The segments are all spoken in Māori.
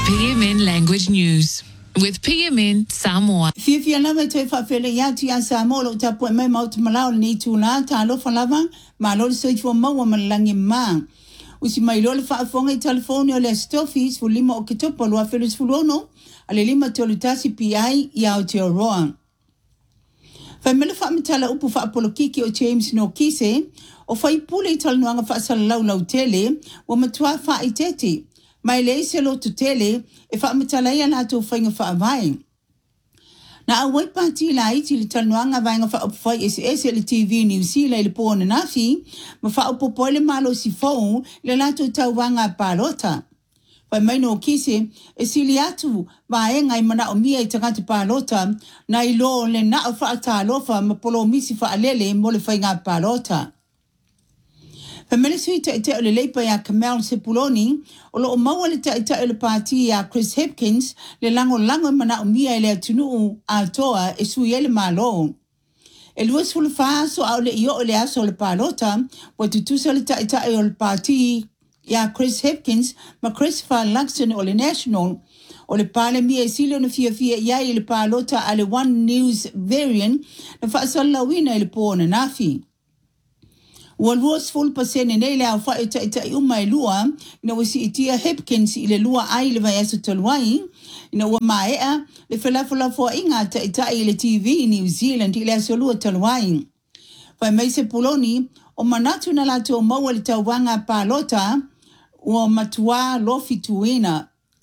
PMN Language News with PMN Samoa. Fia lava te whawhele iatu ia Samoa lo tapu mai mautu malao ni tūna ta alofa lava ma lori soifua maua malangi maa. Usi mai lole whaafonga I telefoni o le stofis fu lima o kitopo lua whelus fulono ale lima te olutasi PI ia o te oroa. Whaimele whaamitala upu whaapolokiki o James Nokise o whaipule I talanuanga whaasala lau tele wa matua whaitete. Mai le se lo tutele e whaamitala ia nato whainga whaavai. Na awai pati la iti li talanuanga vainga whaapawhai SS le TV New Zealand le pōna nafi ma whaapopo le malo si fau le nato tauwanga palota. Wai mai no kise e sili atu vaenga I mana o mia I tangata palota na I lo le na o whaata alofa ma polo misi whaalele mo le whainga palota. Pamela sui te o le leipa ya Kamel Sepuloni o lo o maua le te o le pāti ya Chris Hipkins le lango mana o mia I le atunu a toa e sui ele malo. E luas fulu whaaso au le io o le aso le palota wa tutusa le te o le pāti ya Chris Hipkins ma Christopher Luxon o le National o le pale mia e sili o na fia ia I le palota a le One News variant na whaasala wina I le pōna nafi. Walwas full pasene nei le au whae tai umai lua, ina wasi itia Hipkins I le lua ai le vai aso tolwai, ina ua maea le whelafo inga tai le TV New Zealand I le aso lua tolwai. Wai mai se Puloni, o manatu na lato o maua le tauwanga palota, o matua lofi tuina.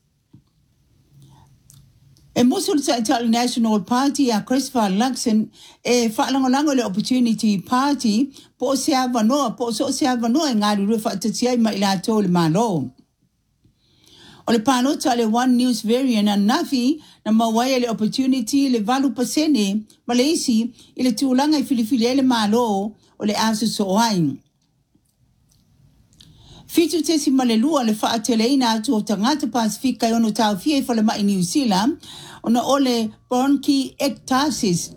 E musul sa Italian National Party a Christopher Luxon e whaalangolango le Opportunity Party po se avanoa, po so se avanoa ngā ruru whaatatiai ma ila tō le malo. O le pānota le One News variant a nafi na mawai le Opportunity le valu pasene ma le isi I le tūlanga I filifili le malo o le aso soain. Fitu tesi malelua le whaateleina atu o tangata Pasifika ono tau fie whale mai New Zealand ona ole bronchiectasis.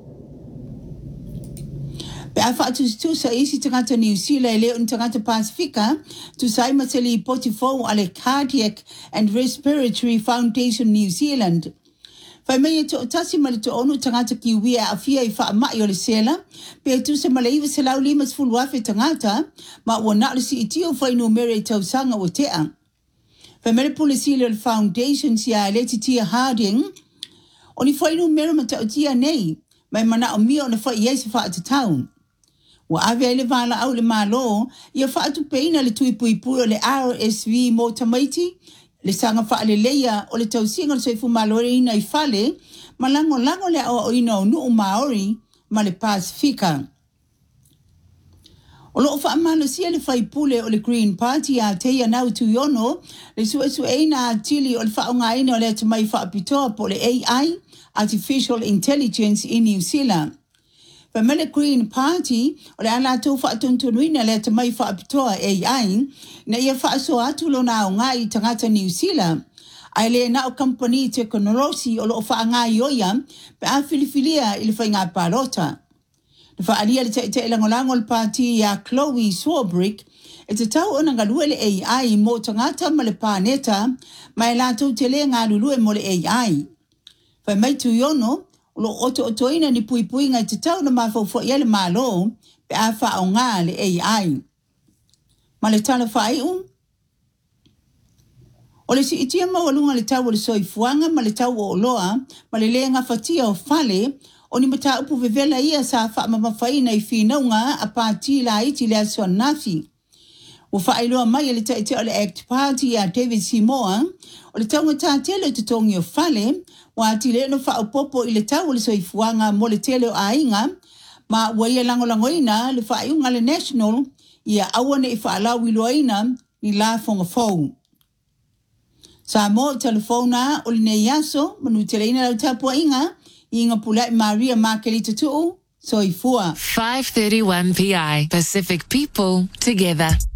Pe a whaatu sa isi tangata New Zealand leo ni tangata Pasifika tu saima teli potifo ale Cardiac and Respiratory Foundation New Zealand. Whai mei to tasi male to onu tangata ki wia a fia I wha mai o le sela, pe tu se male iwa se lau limas fulu afe tangata, ma ua na le si itio whai no mere tau sanga o tea. Whai mele polisi le foundation si a leti tia Harding, o ni whai no mere ma tau tia nei, mai mana o mia o na whai iei se wha ata taun. Wa ave ele vala au le malo, ia wha atu peina le tui pui pui o le RSV mo tamaiti, le sanga whaale leia o le tausinga le soifu malore ina I whale, ma lango le o ina o nuu Maori ma le Pasifika. O loo whaamalo sia le whaipule o le Green Party a teia nau tuiono, le suesu eina a tili o le whaonga ina o le atamai whaapitoa po le AI, Artificial Intelligence in New Zealand. Pamela Green Party o le ala tau whaatuntunuina le tamai whaapitoa AI na ia whaaso atu lo na o ngai tangata New Zealand. Ai le na o company teknolosi o lo whaangai oia pe a filifilia I le whainga palota. Le whaalia le te langolango le party ya Chloe Swarbrick e te tau ona ngalue le AI mo tangata ma le pāneta mai la tau te le ngā lulue mo le AI. Whai mai tu yono lo oto ina ni pui ngai te tau na mawhau ia le malo pe a wha o ngā le AI. Ma le tala whai o le si itia mawalunga le tau o le soifuanga ma le tau o loa ma le lenga whatia o whale o ni mata upu vevela ia sa wha mamawhaina I whinaunga a pāti la iti le asua nafi. O whaailoa mai le taite o le Act Party a David Seymour o le tau ngata tele te tongi o whale wa tile no whaapopo I le tau o le soifuanga mo le tele o ainga ma waia langolangoina le whaaiunga le National ia awane I whaalau iloaina ni la fonga fau. Sa mo telefona o le nei aso manu teleina lau tapua inga inga pulai Maria Markelita tuu soifua. 5:31 PI Pacific People together.